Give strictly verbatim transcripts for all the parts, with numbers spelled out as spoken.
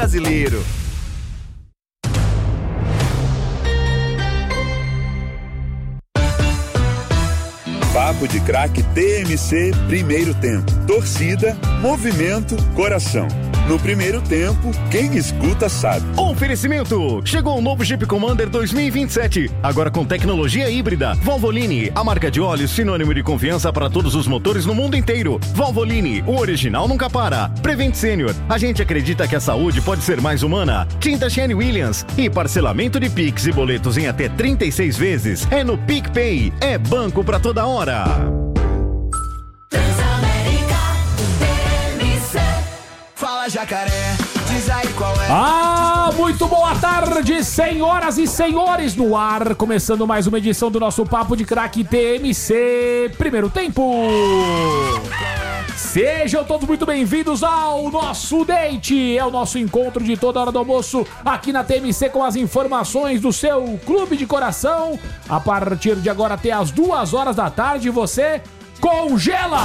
Brasileiro. Papo de Craque T M C, primeiro tempo. Torcida, movimento, coração. No primeiro tempo, quem escuta sabe. Oferecimento. Chegou o novo Jeep Commander dois mil e vinte e sete. Agora com tecnologia híbrida. Valvoline, a marca de óleo sinônimo de confiança para todos os motores no mundo inteiro. Valvoline, o original nunca para. Prevent Senior, a gente acredita que a saúde pode ser mais humana. Tinta Shane Williams e parcelamento de Pix e boletos em até trinta e seis vezes. É no PicPay. É banco pra toda hora. Fala, Jacaré, diz aí qual é. Ah, muito boa tarde, senhoras e senhores, no ar, começando mais uma edição do nosso Papo de Craque T M C, primeiro tempo. Sejam todos muito bem-vindos ao nosso date, é o nosso encontro de toda hora do almoço aqui na T M C com as informações do seu clube de coração. A partir de agora até as duas horas da tarde você congela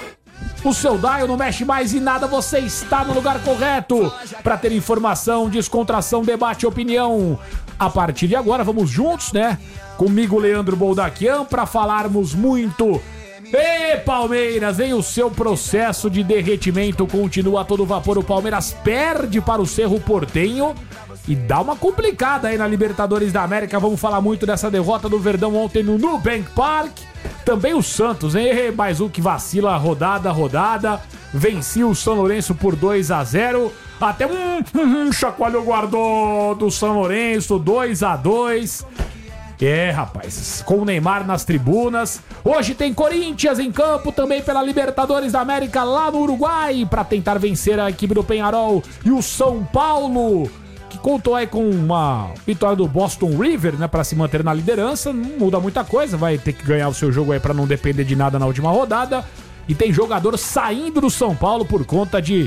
o seu dial, não mexe mais em nada, você está no lugar correto para ter informação, descontração, debate e opinião. A partir de agora vamos juntos, né? Comigo, Leandro Boldaquian, para falarmos muito. Ê, Palmeiras, hein? O seu processo de derretimento continua a todo vapor. O Palmeiras perde para o Cerro Porteño e dá uma complicada aí na Libertadores da América. Vamos falar muito dessa derrota do Verdão ontem no Nubank Park. Também o Santos, hein? Mais um que vacila rodada, rodada. Vencia o São Lourenço por dois a zero. Até um, um chacoalhou, guardou do São Lourenço, dois a dois. É, rapaz, com o Neymar nas tribunas. Hoje tem Corinthians em campo também pela Libertadores da América lá no Uruguai para tentar vencer a equipe do Peñarol e o São Paulo, que contou aí com uma vitória do Boston River, né, para se manter na liderança. Não muda muita coisa, vai ter que ganhar o seu jogo aí para não depender de nada na última rodada. E tem jogador saindo do São Paulo por conta de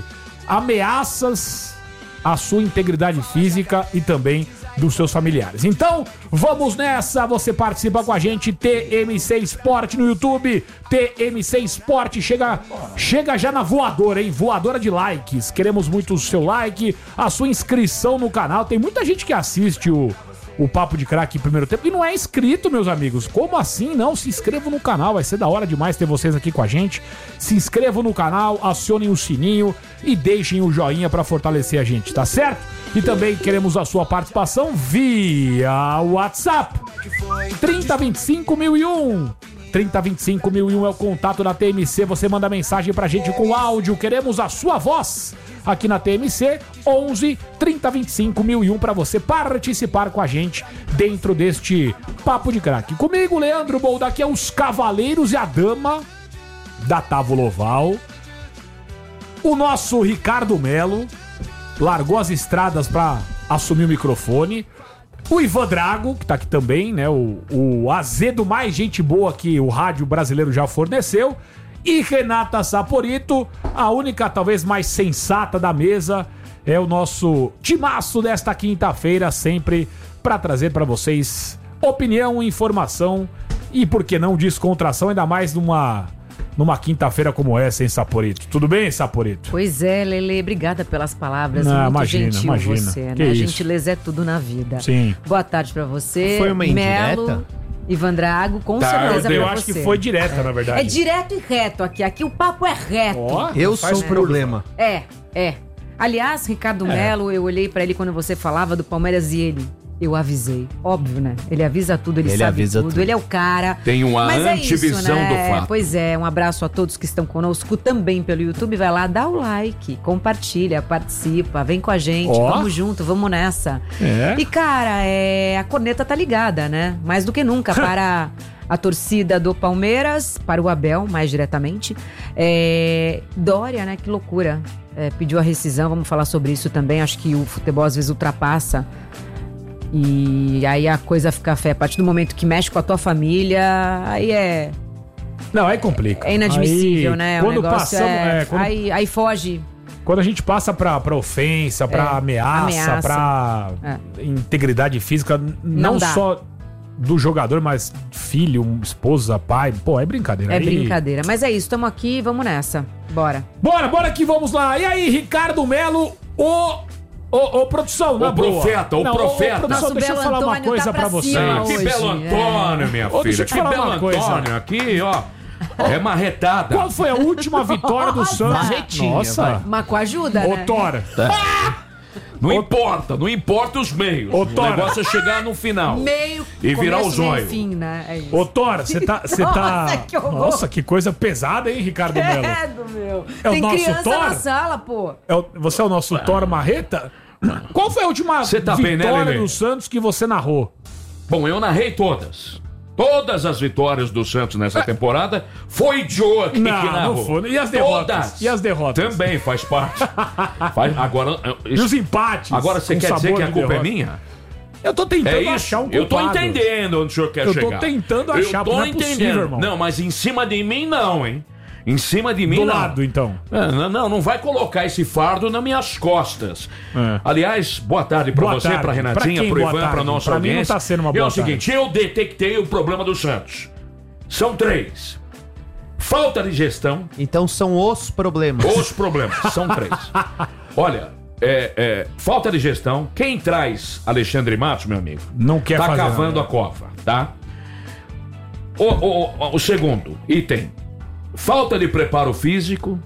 ameaças à sua integridade física e também dos seus familiares. Então, vamos nessa, você participa com a gente, T M C Sport no YouTube, T M C Sport, chega, chega já na voadora, hein, voadora de likes, queremos muito o seu like, a sua inscrição no canal, tem muita gente que assiste o, o Papo de Craque em primeiro tempo e não é inscrito, meus amigos, como assim? Não, se inscrevam no canal, vai ser da hora demais ter vocês aqui com a gente, se inscrevam no canal, acionem o sininho e deixem o joinha pra fortalecer a gente, tá certo? E também queremos a sua participação via WhatsApp. trinta, vinte e cinco, mil e um. trinta, vinte e cinco, mil e um é o contato da T M C. Você manda mensagem pra gente com áudio. Queremos a sua voz aqui na T M C. onze, trinta, vinte e cinco, mil e um pra você participar com a gente dentro deste Papo de Craque. Comigo, Leandro Boldaquian, é os cavaleiros e a dama da Távola Oval. O nosso Ricardo Melo largou as estradas pra assumir o microfone. O Ivan Drago, que tá aqui também, né? O, o azedo mais gente boa que o rádio brasileiro já forneceu. E Renata Saporito, a única talvez mais sensata da mesa, é o nosso timaço desta quinta-feira, sempre pra trazer pra vocês opinião, informação e, por que não, descontração, ainda mais numa... numa quinta-feira como essa, hein, Saporito? Tudo bem, Saporito? Pois é, Lele, obrigada pelas palavras. Não, muito imagina, gentil imagina. você, Que né? isso? Gentileza é tudo na vida. Sim. Boa tarde pra você. Foi uma indireta? Melo, Ivan Drago, com Tá, certeza eu, eu pra acho você. que foi direta, na verdade. É direto e reto aqui. Aqui o papo é reto. Ó, Eu faz sou o curva. problema. É, é. Aliás, Ricardo É. Melo, eu olhei pra ele quando você falava do Palmeiras e ele... Eu avisei. Óbvio, né? Ele avisa tudo, ele, Ele sabe avisa tudo. tudo. Ele é o cara. Tem uma Mas é antivisão isso, né? do fato. Pois é, um abraço a todos que estão conosco também pelo YouTube. Vai lá, dá o like, compartilha, participa, vem com a gente, Ó. vamos junto, vamos nessa. É. E, cara, é... a corneta tá ligada, né? Mais do que nunca para a torcida do Palmeiras, para o Abel, mais diretamente. É... Dória, né? Que loucura. É, pediu a rescisão, vamos falar sobre isso também. Acho que o futebol às vezes ultrapassa. E aí a coisa fica feia. A partir do momento que mexe com a tua família, aí é... Não, aí complica. É inadmissível, aí, né? Quando o negócio passamos, é... é, quando, aí, aí foge. quando a gente passa pra, pra ofensa, pra É, ameaça, ameaça. pra É. integridade física, não, Não dá. só do jogador, mas filho, esposa, pai. Pô, é brincadeira. É aí... brincadeira. Mas é isso, estamos aqui, vamos nessa. Bora. Bora, bora que vamos lá. E aí, Ricardo Melo, o Ô, ô, produção, na O boa. profeta, o Não, profeta. Ô, produção, Nosso deixa eu Belo falar uma Antônio coisa tá pra pra vocês. cima Que hoje, Belo é. Antônio, minha Ô, deixa filha. eu te Que falar Belo uma coisa. Antônio aqui, ó. É marretada. Qual foi a última vitória do Santos? Marretinha, Nossa. vai. Mas com ajuda, Ô, né? Tora. Não importa, não importa os meios. Ô, O Tora. negócio é chegar no final. Meio E virar começo, o meio zóio. fim, né? É isso. Ô, Tora, você tá. Você tá... Nossa, que horror. Nossa, que coisa pesada, hein, Ricardo Melo? Credo, meu. É o Tem nosso criança Thor? na sala, pô. É o- você é o nosso Tora Marreta? Qual foi a última Você tá bem, né, vitória Lelê? do Santos que você narrou? Bom, eu narrei todas. Todas as vitórias do Santos nessa temporada foi Joe aqui Não, que narrou. não foi. E as derrotas? Todas. E as derrotas? Também faz parte. Faz, agora, E os empates? agora você com quer dizer sabor que a de culpa é derrota? minha? Eu tô tentando É isso. achar um Eu tô culpado. entendendo onde o senhor quer Eu tô chegar. tentando achar, Eu tô não é entendendo. possível, irmão. Não, mas em cima de mim não, hein? Em cima de mim Do não. lado, então. É, Não, não, não vai colocar esse fardo nas minhas costas. É. Aliás, boa tarde pra Boa você, tarde. pra Pra Renatinha, quem pro boa Ivan, tarde? pra nossa Pra mim não audiência. tá sendo uma E boa é o seguinte, eu detectei o problema do Santos. São três. Falta de gestão, Então são os problemas. os problemas. São três. Olha, é, é, falta de gestão. Quem traz Alexandre Matos, meu amigo, Não quer tá fazer cavando nada. a cova, tá? O, o, o, o segundo item, falta de preparo físico.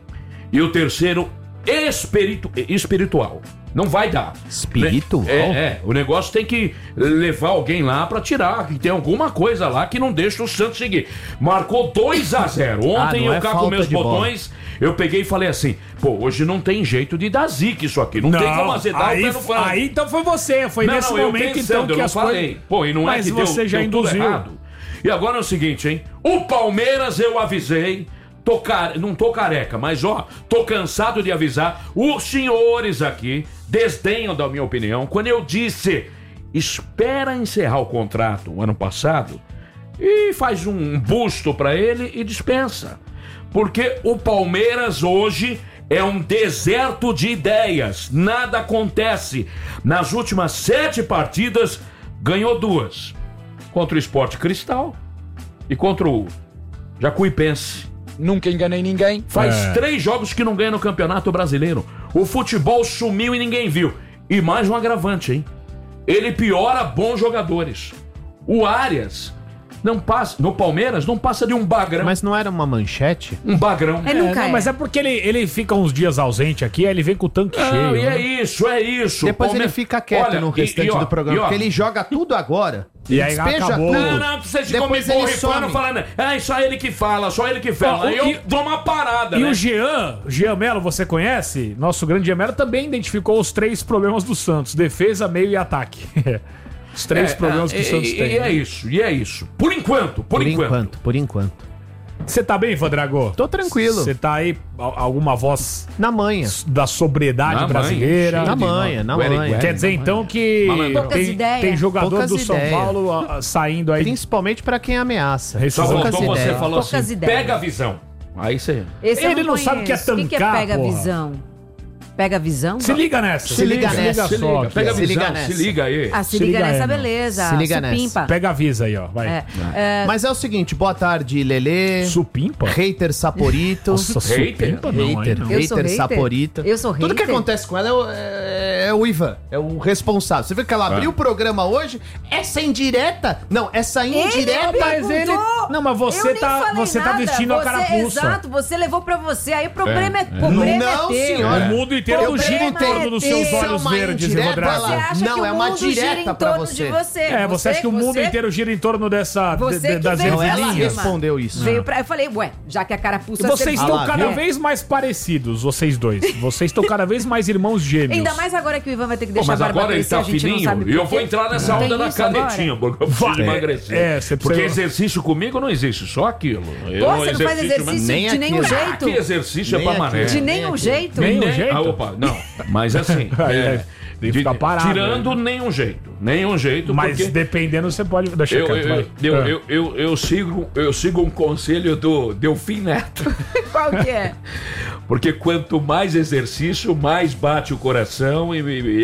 E o terceiro, espiritu, espiritual. Não vai dar. Espiritual? É, é, o negócio tem que levar alguém lá pra tirar, que tem alguma coisa lá que não deixa o Santos seguir. Marcou dois a zero. Ontem Ah, não eu é cá com falta meus de bola. botões, eu peguei e falei assim, pô, hoje não tem jeito de dar zica isso aqui, não, tem como azedar aí, o pé no frango. aí então foi você, foi Não, nesse não, eu momento pensando, então que eu não as coisas... falei. Pô, e não Mas é que você deu, já deu tudo induziu. errado. E agora é o seguinte, hein? O Palmeiras eu avisei, tô care... não tô careca, mas ó, tô cansado de avisar. Os senhores aqui desdenham da minha opinião. Quando eu disse, espera encerrar o contrato o ano passado e faz um busto pra ele e dispensa. Porque o Palmeiras hoje é um deserto de ideias. Nada acontece. Nas últimas sete partidas, ganhou duas. Contra o Sport Cristal e contra o Jacuipense. Nunca enganei ninguém. Faz É. três jogos que não ganha no Campeonato Brasileiro. O futebol sumiu e ninguém viu. E mais um agravante, hein? Ele piora bons jogadores. O Arias não passa, no Palmeiras não passa de um bagrão. Mas não era uma manchete? Um bagrão. É, É, nunca não, é. mas é porque ele, ele fica uns dias ausente aqui, aí ele vem com o tanque Não, cheio. e né? é isso, é isso. Depois Palme- ele fica quieto Olha, no e- restante e, ó, do programa, e, ó, porque ele joga tudo agora. E aí despeja acabou. tudo. Não, não, você ficou me Depois ele borrifando some. falando, é só ele que fala, só ele que fala. Ó, Aí eu e- dou uma parada, E né? o Jean, Jean Melo, você conhece? Nosso grande Jean Melo também identificou os três problemas do Santos: defesa, meio e ataque. Os três problemas que o e, Santos e- tem. E é isso, e é isso. Por enquanto, por, Por enquanto. enquanto, por enquanto. Você tá bem, Vadrago? Tô tranquilo. Você tá aí, a- alguma voz Na manha. da sobriedade Na brasileira? manha, Na de manha, na Gueri, manha. Gueri. Quer dizer, então, que Malandrão. Poucas tem, ideias. tem jogador Poucas do São ideias. Paulo ah, saindo aí. Principalmente pra quem ameaça. Só Rescisão. Poucas faltou você ideias. falou Poucas assim, ideias. pega a visão. Aí você... Esse eu Ele não sabe o que é conheço. O que, que é tancar, pega porra. visão? Pega visão? Se liga nessa. Se liga nessa. Se Se liga liga, só. aqui, pega a ó. Se visão, liga se nessa. liga aí. Ah, se, Se liga, liga nessa, aí, meu. beleza. Se liga nessa. Supimpa. Pega a visa aí, ó. Vai. É, é, Mas é o seguinte, boa tarde, Lelê. Supimpa? Hater Saporito. Nossa, Hater? supimpa não, hein, Hater, não. Eu sou hater, hater? Saporita. Eu sou Tudo que hater? acontece com ela é o, é- é o Ivan, é o responsável. Você viu que ela abriu o programa hoje? Essa indireta? Não, essa indireta. Ele mas ele- perguntou. Não, mas você Eu nem tá- falei você tá nada. vestindo a Você- carapuça. Exato, você levou pra você. Aí o problema é, problema Não, é teu. senhora. O mundo inteiro Eu gira em perguntei, torno dos isso seus é olhos uma verdes, indireta, Evodrago. Você acha Não, que é o uma mundo gira direta em pra torno você. de você? É, você acha que o mundo você- inteiro gira em torno dessa Você de- de- que das veio Não, ela ervilhinhas? cima. respondeu isso. Veio pra... Eu falei, ué, já que a carapuça... Vocês você- estão Ah lá, cada viu? vez mais parecidos, vocês dois. Vocês estão cada vez mais irmãos gêmeos. Ainda mais agora que o Ivan vai ter que Pô, deixar mas a barba agora ele crescer, tá a gente não fininho sabe e eu por vou quê. entrar nessa Tem onda da isso agora? canetinha, porque eu preciso Vai. emagrecer. É, você precisa- Porque exercício comigo não existe, só aquilo. Eu, Pô, você não faz exercício nem de nenhum aquilo. jeito? Que exercício Nem é pra mané. aquilo. De nenhum jeito? Nem- Nem- jeito? Ah, opa, não. Mas assim, Aí, é, é, tem que ficar parado, tirando né? nenhum jeito. Nenhum jeito, Mas porque dependendo, você pode deixar eu, quieto, eu, vai. eu, Ah. eu, eu, eu sigo, eu sigo um conselho do Delfim Neto. Qual que é? Porque quanto mais exercício, mais bate o coração e, e-